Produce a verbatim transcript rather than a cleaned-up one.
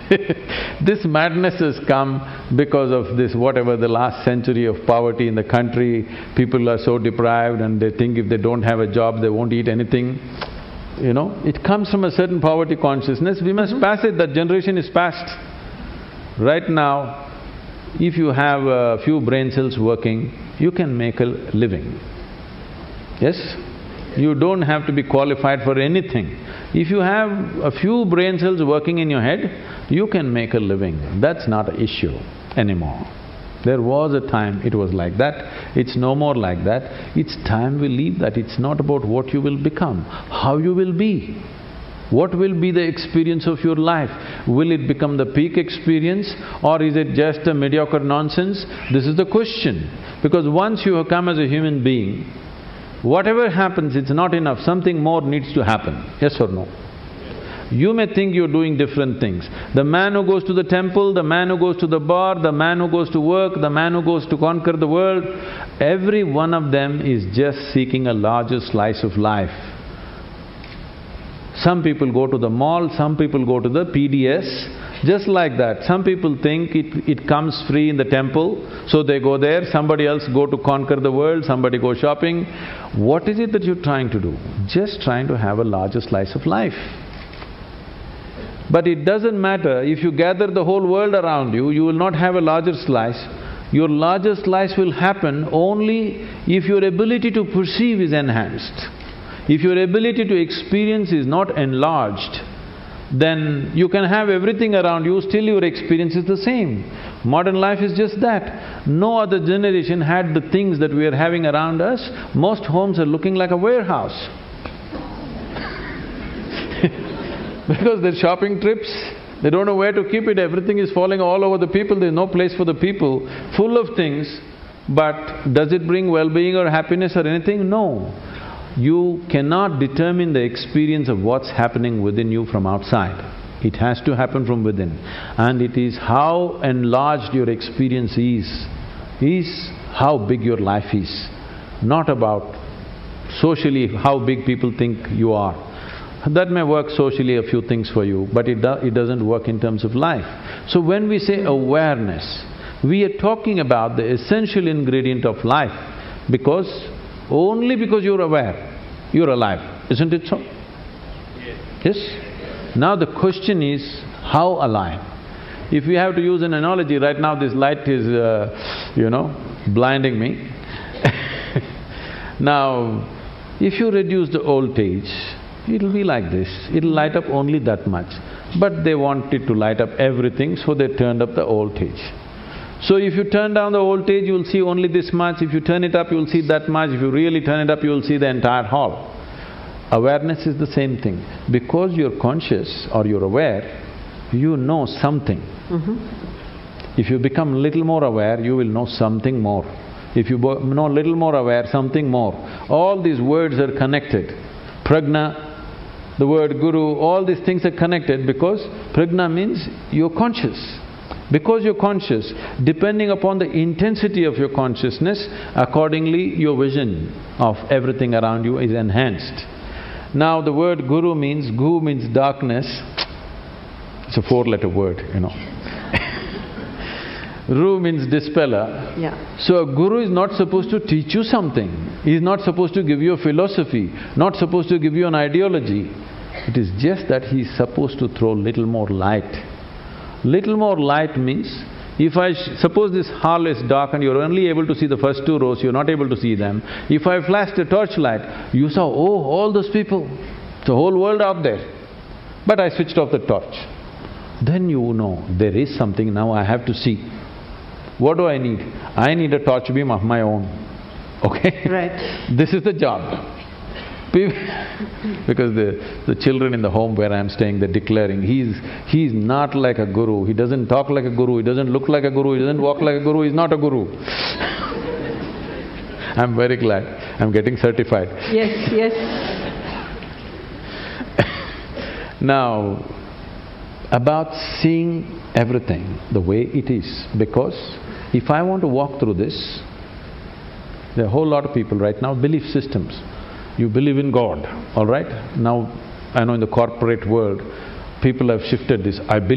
This madness has come because of this whatever the last century of poverty in the country. People are so deprived and they think if they don't have a job, they won't eat anything. You know, it comes from a certain poverty consciousness. We must pass it, that generation is past. Right now, if you have a few brain cells working, you can make a living. Yes? You don't have to be qualified for anything. If you have a few brain cells working in your head, you can make a living. That's not an issue anymore. There was a time it was like that, it's no more like that. It's time we leave that. It's not about what you will become, how you will be. What will be the experience of your life? Will it become the peak experience or is it just a mediocre nonsense? This is the question. Because once you have come as a human being, whatever happens, it's not enough, something more needs to happen, yes or no? You may think you're doing different things. The man who goes to the temple, the man who goes to the bar, the man who goes to work, the man who goes to conquer the world, every one of them is just seeking a larger slice of life. Some people go to the mall, some people go to the P D S, just like that. Some people think it, it comes free in the temple, so they go there, somebody else go to conquer the world, somebody go shopping. What is it that you're trying to do? Just trying to have a larger slice of life. But it doesn't matter, if you gather the whole world around you, you will not have a larger slice. Your larger slice will happen only if your ability to perceive is enhanced. If your ability to experience is not enlarged, then you can have everything around you, still your experience is the same. Modern life is just that. No other generation had the things that we are having around us. Most homes are looking like a warehouse. Because they're shopping trips, they don't know where to keep it, everything is falling all over the people, there's no place for the people, full of things. But does it bring well-being or happiness or anything? No. You cannot determine the experience of what's happening within you from outside. It has to happen from within. And it is how enlarged your experience is, is how big your life is. Not about socially how big people think you are. That may work socially a few things for you, but it, do, it doesn't work in terms of life. So when we say awareness, we are talking about the essential ingredient of life, because only because you're aware, you're alive, isn't it so? Yes? Now the question is, how alive? If we have to use an analogy, right now this light is, uh, you know, blinding me. Now, if you reduce the voltage, it'll be like this, it'll light up only that much. But they want it to light up everything, so they turned up the voltage. So if you turn down the voltage, you'll see only this much, if you turn it up, you'll see that much, if you really turn it up, you'll see the entire hall. Awareness is the same thing. Because you're conscious or you're aware, you know something. Mm-hmm. If you become little more aware, you will know something more. If you know little more aware, something more. All these words are connected. Prajna, the word guru, all these things are connected because prajna means you're conscious. Because you're conscious, depending upon the intensity of your consciousness, accordingly your vision of everything around you is enhanced. Now the word guru means… gu means darkness, it's a four-letter word, you know. Ru means dispeller. Yeah. So a guru is not supposed to teach you something, he is not supposed to give you a philosophy, not supposed to give you an ideology. It is just that he is supposed to throw little more light. Little more light means, if I… suppose this hall is dark and you're only able to see the first two rows, you're not able to see them. If I flashed a torchlight, you saw, oh, all those people, the whole world out there. But I switched off the torch. Then you know, there is something, now I have to see. What do I need? I need a torch beam of my own, okay? Right. This is the job. Because the, the children in the home where I'm staying, they're declaring, he's… he's not like a guru, he doesn't talk like a guru, he doesn't look like a guru, he doesn't walk like a guru, he's not a guru. I'm very glad, I'm getting certified. Yes, yes. Now, about seeing everything the way it is, because if I want to walk through this, there are a whole lot of people right now, belief systems. You believe in God, all right? Now, I know in the corporate world, people have shifted this, I believe